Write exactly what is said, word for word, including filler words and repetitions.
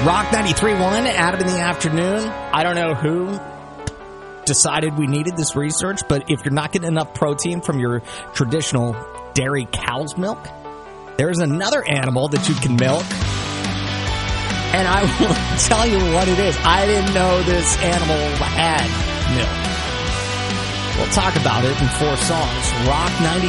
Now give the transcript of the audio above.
Rock ninety-three point one, Adam in the afternoon. I don't know who decided we needed this research, but if you're not getting enough protein from your traditional dairy cow's milk, there's another animal that you can milk. And I will tell you what it is. I didn't know this animal had milk. We'll talk about it in four songs. Rock ninety.